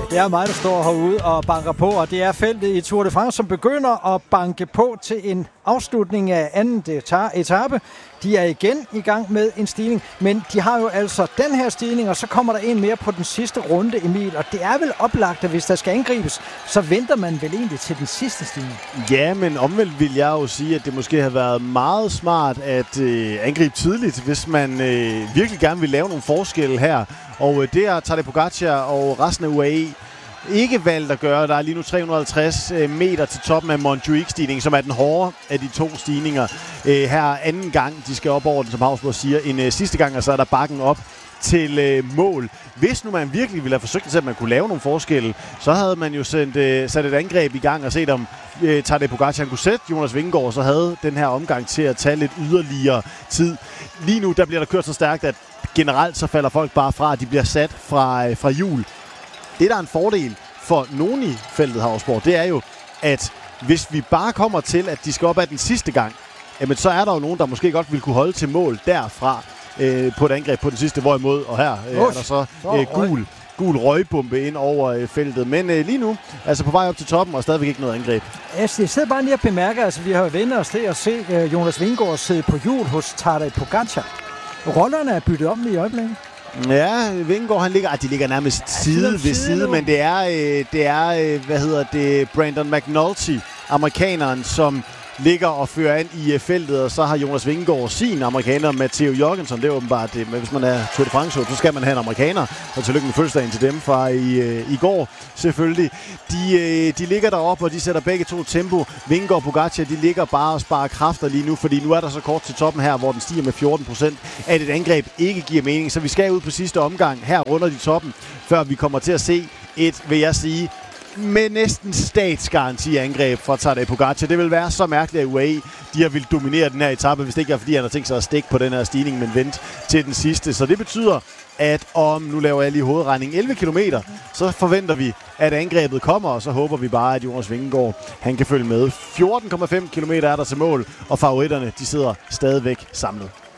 Det er mig, der står herude og banker på, og det er feltet i Tour de France, som begynder at banke på til en afslutning af anden etape. De er igen i gang med en stigning, men de har jo altså den her stigning, og så kommer der en mere på den sidste runde, Emil. Og det er vel oplagt, at hvis der skal angribes, så venter man vel egentlig til den sidste stigning. Ja, men omvendt vil jeg jo sige, at det måske har været meget smart at angribe tidligt, hvis man virkelig gerne vil lave nogle forskelle her. Og det har Tadej Pogačar og resten af UAE ikke valgt at gøre. Der er lige nu 350 meter til toppen af Montjuic-stigningen, som er den hårde af de to stigninger. Her anden gang, de skal op over den, som Hausborg siger, en sidste gang, og så er der bakken op til mål. Hvis nu man virkelig ville have forsøgt at man kunne lave nogle forskelle, så havde man jo sat et angreb i gang og set om Tadej Pogačar kunne sætte Jonas Vingegaard, så havde den her omgang til at tage lidt yderligere tid. Lige nu, der bliver der kørt så stærkt, at generelt så falder folk bare fra, at de bliver sat fra hjul. Det, der er en fordel for nogen i feltet, Hausborg, det er jo, at hvis vi bare kommer til, at de skal op ad den sidste gang, jamen, så er der jo nogen, der måske godt vil kunne holde til mål derfra på et angreb på den sidste, hvorimod, og her er der så gul røgbombe ind over feltet. Men lige nu, altså på vej op til toppen, og stadigvæk ikke noget angreb. Jeg sidder bare lige at bemærke, altså vi har jo vendt os til at se Jonas Vingegaard sidde på hjul hos Tadej Pogačar. Rollerne er byttet om i øjeblikket. Ja, Vingegaard, de ligger nærmest side ved side, men det er Brandon McNulty, amerikaneren, som ligger og fører an i feltet, og så har Jonas Vingegaard sin amerikaner, Matteo Jorgensen. Det er åbenbart det, men hvis man er Tour de France, så skal man have en amerikaner, og tillykke med fødselsdagen til dem fra i går, selvfølgelig. De ligger deroppe, og de sætter begge to tempo. Vingegaard og Pogačar, de ligger bare og sparer kræfter lige nu, fordi nu er der så kort til toppen her, hvor den stiger med 14%, at et angreb ikke giver mening. Så vi skal ud på sidste omgang, her runder de toppen, før vi kommer til at se et, vil jeg sige, med næsten statsgaranti-angreb fra Tadej Pogačar. Det vil være så mærkeligt, at UAE de har vil dominere den her etape, hvis det ikke er, fordi han har tænkt sig at stikke på den her stigning, men vente til den sidste. Så det betyder, at om, nu laver jeg lige hovedregning, 11 kilometer, så forventer vi, at angrebet kommer, og så håber vi bare, at Jonas Vingegaard, han kan følge med. 14,5 kilometer er der til mål, og favoritterne, de sidder stadigvæk samlet.